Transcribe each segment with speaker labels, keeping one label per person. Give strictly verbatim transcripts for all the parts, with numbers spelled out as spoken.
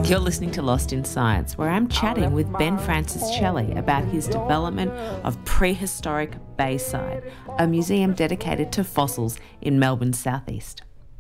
Speaker 1: You're listening to Lost in Science, where I'm chatting with Ben Francis Shelley about his development of Prehistoric Bayside, a museum dedicated to fossils in Melbourne's southeast.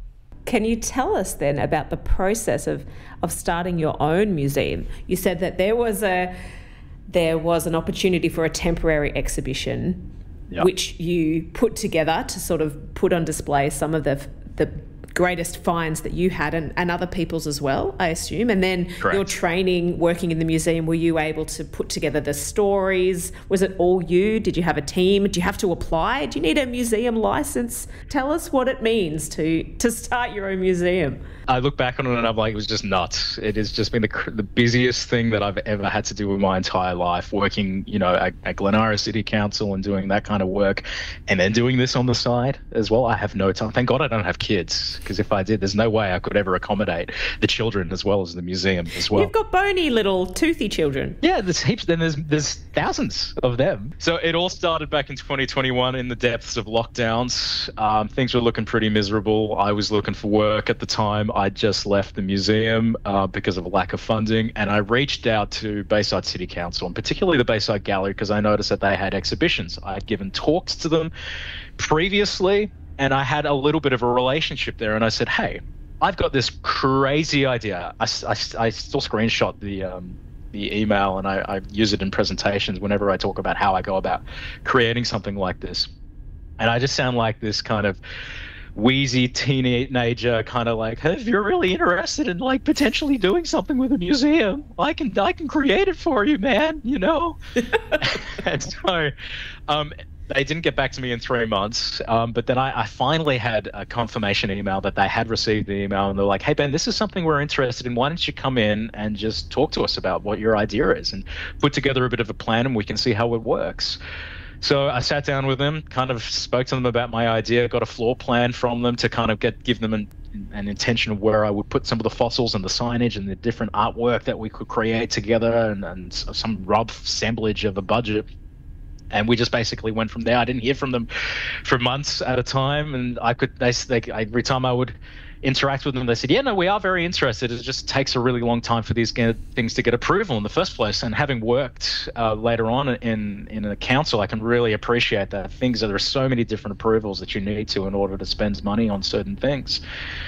Speaker 1: Can you tell us then about the process of, of starting your own museum? You said that there was a there was an opportunity for a temporary exhibition, yep, which you put together to sort of put on display some of the the greatest finds that you had, and, and other people's as well, I assume. And then
Speaker 2: Correct.
Speaker 1: Your training working in the museum, were you able to put together the stories? Was it all you? Did you have a team? Do you have to apply? Do you need a museum license? Tell us what it means to to start your own museum.
Speaker 2: I look back on it and I'm like, it was just nuts. It has just been the, the busiest thing that I've ever had to do in my entire life, working, you know, at, at Glenara City Council and doing that kind of work, and then doing this on the side as well. I have no time. Thank God I don't have kids, because if I did, there's no way I could ever accommodate the children as well as the museum as well.
Speaker 1: You've got bony little toothy children.
Speaker 2: Yeah, there's heaps. Then there's there's thousands of them. So it all started back in twenty twenty-one in the depths of lockdowns. Um, things were looking pretty miserable. I was looking for work at the time. I just left the museum uh, because of a lack of funding, and I reached out to Bayside City Council, and particularly the Bayside Gallery, because I noticed that they had exhibitions. I had given talks to them previously, and I had a little bit of a relationship there, and I said, hey, I've got this crazy idea. I, I, I still screenshot the um, the email, and I, I use it in presentations whenever I talk about how I go about creating something like this. And I just sound like this kind of wheezy teenager, kind of like, hey, if you're really interested in like potentially doing something with a museum, I can I can create it for you, man, you know. And so um they didn't get back to me in three months, um, but then I, I finally had a confirmation email that they had received the email, and they're like, hey, Ben, this is something we're interested in. Why don't you come in and just talk to us about what your idea is and put together a bit of a plan, and we can see how it works. So I sat down with them, kind of spoke to them about my idea, got a floor plan from them to kind of get give them an, an intention of where I would put some of the fossils and the signage and the different artwork that we could create together, and, and some rough assemblage of a budget. And we just basically went from there. I didn't hear from them for months at a time, and I could they, they every time I would interact with them, they said, yeah, no, we are very interested. It just takes a really long time for these get, things to get approval in the first place. And having worked uh, later on in in a council, I can really appreciate that. Things that there are so many different approvals that you need to in order to spend money on certain things.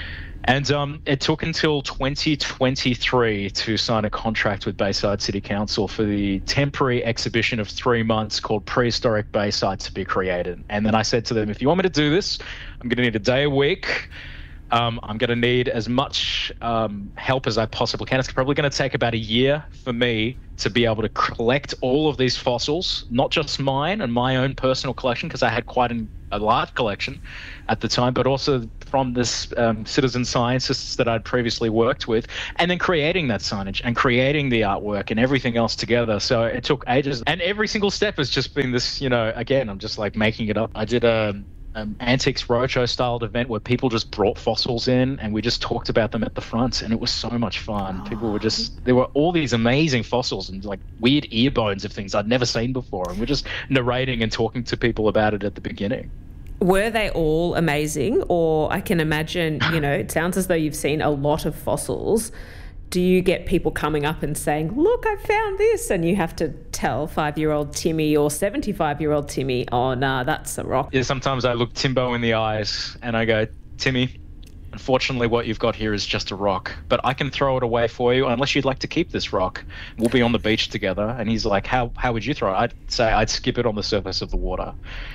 Speaker 2: And um, it took until twenty twenty-three to sign a contract with Bayside City Council for the temporary exhibition of three months called Prehistoric Bayside to be created. And then I said to them, if you want me to do this, I'm going to need a day a week. Um, I'm going to need as much um, help as I possibly can. It's probably going to take about a year for me to be able to collect all of these fossils, not just mine and my own personal collection, because I had quite an, a large collection at the time, but also from this um, citizen scientists that I'd previously worked with, and then creating that signage and creating the artwork and everything else together. So it took ages, and every single step has just been this, you know, again, I'm just like making it up. I did a Um, Antiques Roadshow styled event where people just brought fossils in and we just talked about them at the front, and it was so much fun. Oh. People were just, there were all these amazing fossils and like weird ear bones of things I'd never seen before, and we're just narrating and talking to people about it at the beginning.
Speaker 1: Were they all amazing? Or I can imagine, you know, it sounds as though you've seen a lot of fossils. Do you get people coming up and saying, look, I found this, and you have to tell five-year-old Timmy or seventy-five-year-old Timmy, oh, nah, that's a rock?
Speaker 2: Yeah, sometimes I look Timbo in the eyes and I go, Timmy, unfortunately what you've got here is just a rock, but I can throw it away for you unless you'd like to keep this rock. We'll be on the beach together. And he's like, how, how would you throw it? I'd say I'd skip it on the surface of the water.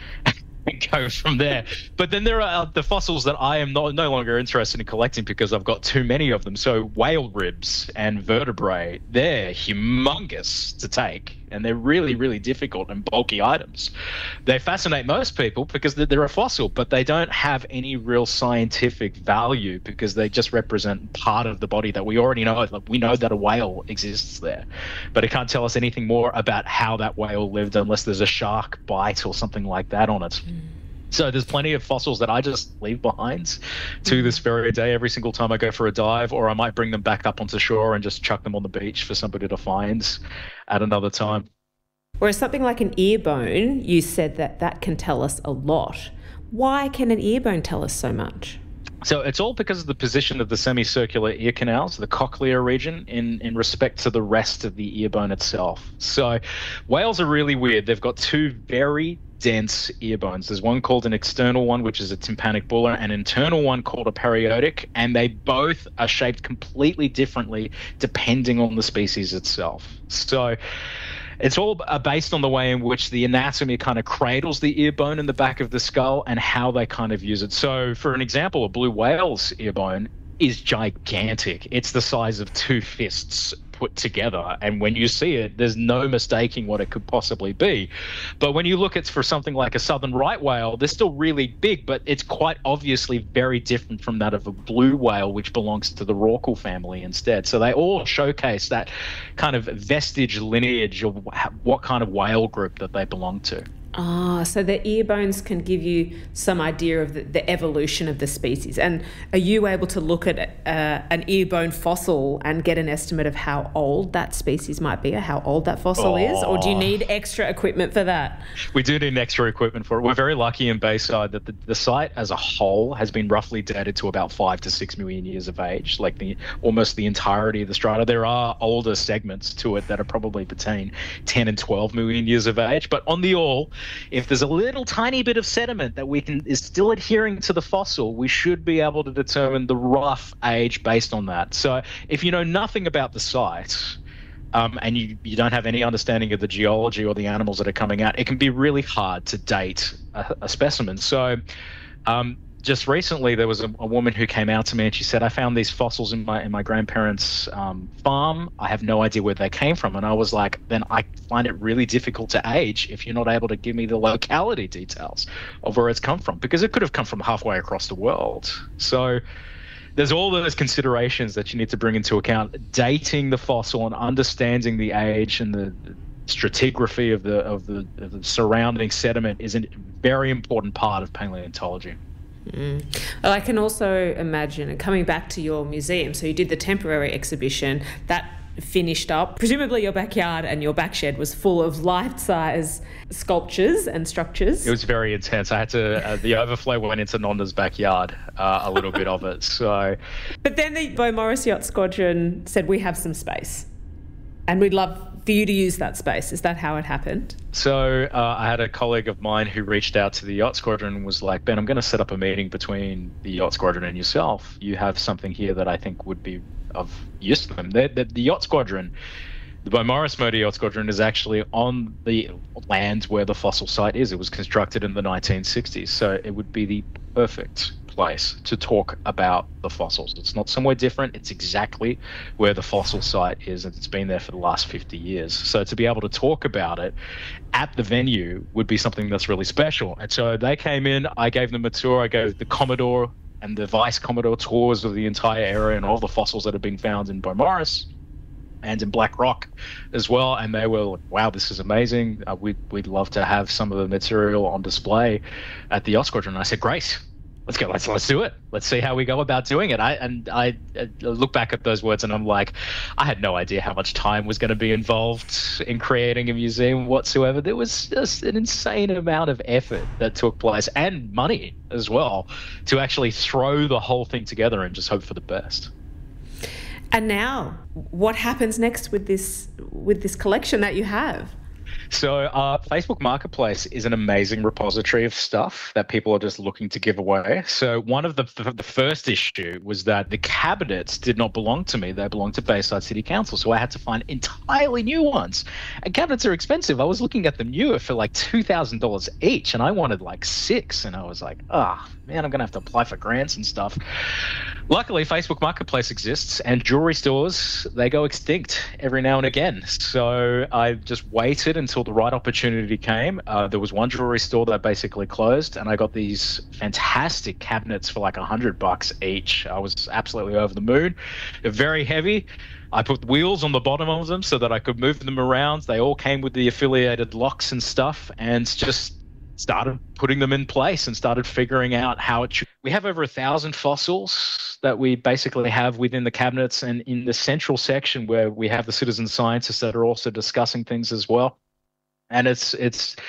Speaker 2: And go from there. But then there are the fossils that I am not, no longer interested in collecting because I've got too many of them. So whale ribs and vertebrae, they're humongous to take, and they're really, really difficult and bulky items. They fascinate most people because they're a fossil, but they don't have any real scientific value because they just represent part of the body that we already know. Like, we know that a whale exists there, but it can't tell us anything more about how that whale lived unless there's a shark bite or something like that on it. Mm. So there's plenty of fossils that I just leave behind to this very day every single time I go for a dive, or I might bring them back up onto shore and just chuck them on the beach for somebody to find at another time.
Speaker 1: Whereas something like an ear bone, you said that that can tell us a lot. Why can an ear bone tell us so much?
Speaker 2: So it's all because of the position of the semicircular ear canals, the cochlear region, in, in respect to the rest of the ear bone itself. So whales are really weird. They've got two very dense ear bones. There's one called an external one, which is a tympanic bulla, and an internal one called a periotic, and they both are shaped completely differently depending on the species itself. So it's all based on the way in which the anatomy kind of cradles the ear bone in the back of the skull and how they kind of use it. So for an example, a blue whale's ear bone is gigantic. It's the size of two fists put together, and when you see it, there's no mistaking what it could possibly be. But when you look at for something like a southern right whale, they're still really big, but it's quite obviously very different from that of a blue whale, which belongs to the rorqual family instead. So they all showcase that kind of vestige lineage of what kind of whale group that they belong to.
Speaker 1: Ah, so the ear bones can give you some idea of the, the evolution of the species. And are you able to look at uh, an ear bone fossil and get an estimate of how old that species might be, or how old that fossil oh. is? Or do you need extra equipment for that?
Speaker 2: We do need extra equipment for it. We're very lucky in Bayside that the, the site as a whole has been roughly dated to about five to six million years of age, like the almost the entirety of the strata. There are older segments to it that are probably between ten and twelve million years of age, but on the all, if there's a little tiny bit of sediment that we can is still adhering to the fossil, we should be able to determine the rough age based on that. So if you know nothing about the site, um, and you, you don't have any understanding of the geology or the animals that are coming out, it can be really hard to date a, a specimen. So um, just recently, there was a, a woman who came out to me and she said, I found these fossils in my in my grandparents' um, farm. I have no idea where they came from. And I was like, then I find it really difficult to age if you're not able to give me the locality details of where it's come from, because it could have come from halfway across the world. So there's all those considerations that you need to bring into account. Dating the fossil and understanding the age and the stratigraphy of the of the, of the surrounding sediment is a very important part of paleontology.
Speaker 1: Mm. Well, I can also imagine, and coming back to your museum, so you did the temporary exhibition, that finished up. Presumably your backyard and your back shed was full of life-size sculptures and structures.
Speaker 2: It was very intense. I had to, uh, the overflow went into Nonda's backyard, uh, a little bit of it. So,
Speaker 1: But then the Beaumaris Yacht Squadron said, we have some space and we'd love for you to use that space. Is that how it happened?
Speaker 2: So uh, I had a colleague of mine who reached out to the Yacht Squadron and was like, Ben, I'm going to set up a meeting between the Yacht Squadron and yourself. You have something here that I think would be of use to them. The, the, the Yacht Squadron, the Beaumaris Motor Yacht Squadron, is actually on the land where the fossil site is. It was constructed in the nineteen sixties, so it would be the perfect place to talk about the fossils. It's not somewhere different. It's exactly where the fossil site is, and it's been there for the last fifty years. So to be able to talk about it at the venue would be something that's really special. And so they came in, I gave them a tour, I gave the Commodore and the Vice Commodore tours of the entire area and all the fossils that have been found in Beaumaris and in Black Rock as well. And they were like, wow, this is amazing. Uh, we'd, we'd love to have some of the material on display at the Yacht Squadron. And I said, great. Let's go. Let's let's do it. Let's see how we go about doing it. I and I, I look back at those words and I'm like, I had no idea how much time was going to be involved in creating a museum whatsoever. There was just an insane amount of effort that took place, and money as well, to actually throw the whole thing together and just hope for the best.
Speaker 1: And now, what happens next with this with this collection that you have?
Speaker 2: So uh, Facebook Marketplace is an amazing repository of stuff that people are just looking to give away. So one of the, the first issue was that the cabinets did not belong to me. They belonged to Bayside City Council. So I had to find entirely new ones. And cabinets are expensive. I was looking at them newer for like two thousand dollars each, and I wanted like six. And I was like, ah, oh, man, I'm going to have to apply for grants and stuff. Luckily, Facebook Marketplace exists, and jewelry stores, they go extinct every now and again. So I just waited until the right opportunity came. Uh, there was one jewelry store that basically closed, and I got these fantastic cabinets for like a hundred bucks each. I was absolutely over the moon. They're very heavy. I put wheels on the bottom of them so that I could move them around. They all came with the affiliated locks and stuff, and just started putting them in place and started figuring out how it should. We have over a thousand fossils that we basically have within the cabinets, and in the central section where we have the citizen scientists that are also discussing things as well. And it's it's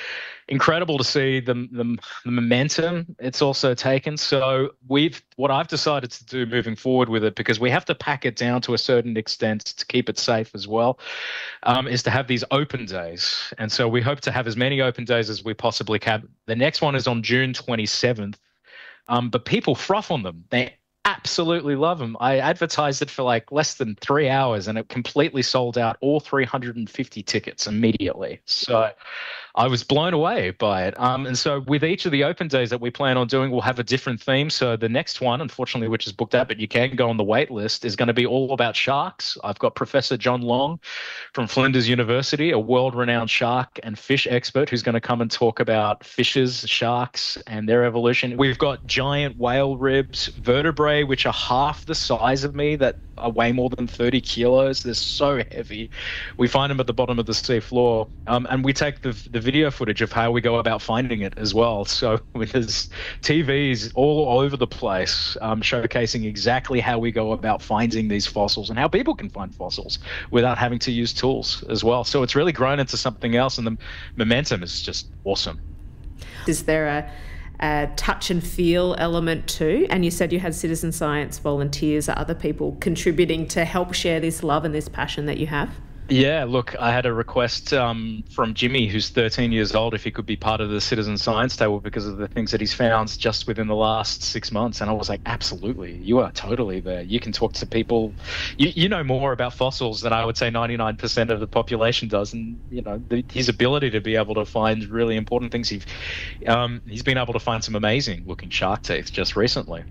Speaker 2: incredible to see the, the, the momentum it's also taken. So we've what I've decided to do moving forward with it, because we have to pack it down to a certain extent to keep it safe as well, um, is to have these open days. And so we hope to have as many open days as we possibly can. The next one is on June twenty-seventh, um, but people froth on them. They absolutely love them. I advertised it for like less than three hours and it completely sold out all three hundred fifty tickets immediately. So I was blown away by it. Um, and so with each of the open days that we plan on doing, we'll have a different theme. So the next one, unfortunately, which is booked out, but you can go on the wait list, is going to be all about sharks. I've got Professor John Long from Flinders University, a world-renowned shark and fish expert, who's going to come and talk about fishes, sharks, and their evolution. We've got giant whale ribs, vertebrae, which are half the size of me, that are weigh more than thirty kilos. They're so heavy. We find them at the bottom of the sea floor. Um, and we take the, the video footage of how we go about finding it as well. So there's T Vs all over the place, um, showcasing exactly how we go about finding these fossils and how people can find fossils without having to use tools as well. So it's really grown into something else, and the momentum is just awesome.
Speaker 1: Is there a a touch and feel element too? And you said you had citizen science volunteers or other people contributing to help share this love and this passion that you have?
Speaker 2: Yeah, look, I had a request um, from Jimmy, who's thirteen years old, if he could be part of the citizen science table because of the things that he's found just within the last six months. And I was like, absolutely, you are totally there. You can talk to people. You, you know more about fossils than I would say ninety-nine percent of the population does. And, you know, the, his ability to be able to find really important things. He's, um, he's been able to find some amazing looking shark teeth just recently.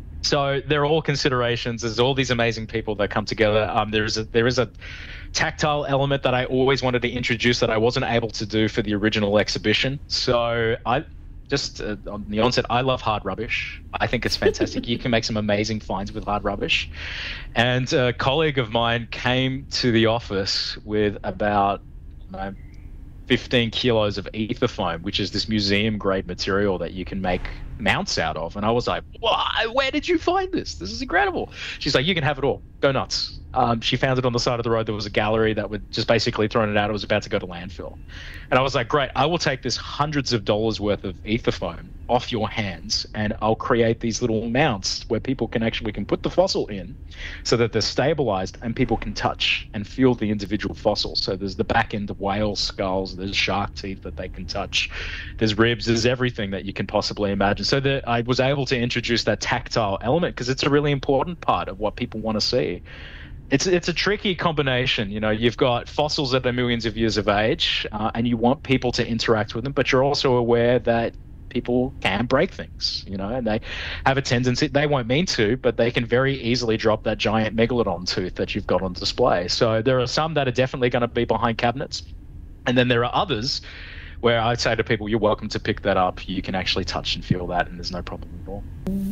Speaker 2: So there are all considerations. There's all these amazing people that come together. Um, there is a there is a tactile element that I always wanted to introduce that I wasn't able to do for the original exhibition. So I just uh, on the onset, I love hard rubbish. I think it's fantastic. You can make some amazing finds with hard rubbish. And a colleague of mine came to the office with about you know, fifteen kilos of ether foam, which is this museum grade material that you can make mounts out of. And I was like, why? Where did you find this? This is incredible. She's like, you can have it all. Go nuts. Um, she found it on the side of the road. There was a gallery that would just basically thrown it out. It was about to go to landfill. And I was like, great, I will take this hundreds of dollars worth of ether foam off your hands and I'll create these little mounts where people can actually, we can put the fossil in so that they're stabilized and people can touch and feel the individual fossils. So there's the back end of whale skulls, there's shark teeth that they can touch, there's ribs, there's everything that you can possibly imagine. So that I was able to introduce that tactile element because it's a really important part of what people want to see. It's it's a tricky combination. You know, you've got fossils that are millions of years of age, uh, and you want people to interact with them, but you're also aware that people can break things, you know, and they have a tendency, they won't mean to, but they can very easily drop that giant megalodon tooth that you've got on display. So there are some that are definitely going to be behind cabinets, and then there are others where I'd say to people, you're welcome to pick that up. You can actually touch and feel that, and there's no problem at all.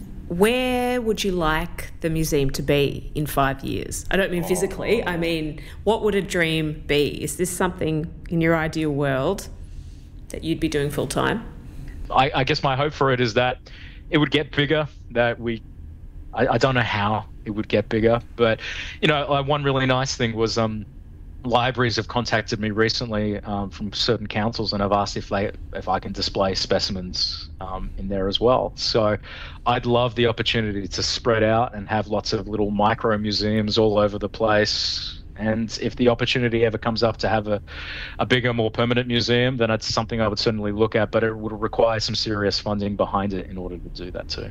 Speaker 1: Where would you like the museum to be in five years? I don't mean physically. I mean, what would a dream be? Is this something in your ideal world that you'd be doing full time?
Speaker 2: I, I guess my hope for it is that it would get bigger, that we, I, I don't know how it would get bigger, but, you know, like one really nice thing was, um, libraries have contacted me recently um, from certain councils and have asked if they if I can display specimens um, in there as well. So I'd love the opportunity to spread out and have lots of little micro museums all over the place. And if the opportunity ever comes up to have a, a bigger, more permanent museum, then it's something I would certainly look at, but it would require some serious funding behind it in order to do that too.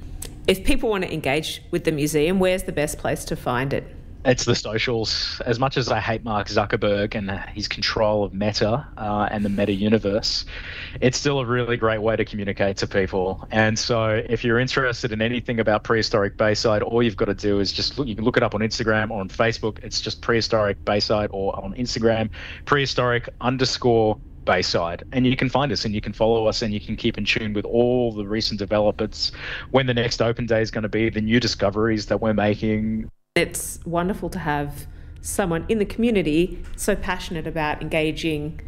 Speaker 1: If people want to engage with the museum, where's the best place to find it?
Speaker 2: It's the socials. As much as I hate Mark Zuckerberg and his control of Meta uh, and the Meta universe, it's still a really great way to communicate to people. And so if you're interested in anything about Prehistoric Bayside, all you've got to do is just look, you can look it up on Instagram or on Facebook. It's just Prehistoric Bayside, or on Instagram, prehistoric underscore Bayside, and you can find us and you can follow us and you can keep in tune with all the recent developments, when the next open day is going to be, the new discoveries that we're making.
Speaker 1: It's wonderful to have someone in the community so passionate about engaging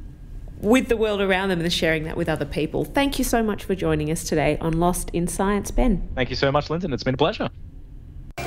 Speaker 1: with the world around them and sharing that with other people. Thank you so much for joining us today on Lost in Science, Ben.
Speaker 2: Thank you so much, Lyndon. It's been a pleasure.